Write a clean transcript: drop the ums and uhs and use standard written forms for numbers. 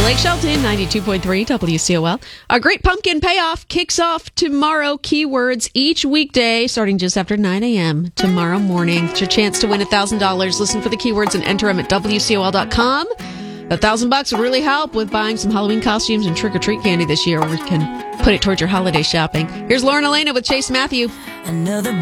Lake Shelton, 92.3 WCOL. Our Great Pumpkin Payoff kicks off tomorrow. Keywords each weekday starting just after 9 a.m. tomorrow morning. It's your chance to win $1,000. Listen for the keywords and enter them at WCOL.com. $1,000 would really help with buying some Halloween costumes and trick-or-treat candy this year, or you can put it towards your holiday shopping. Here's Lauren Elena with Chase Matthew. Another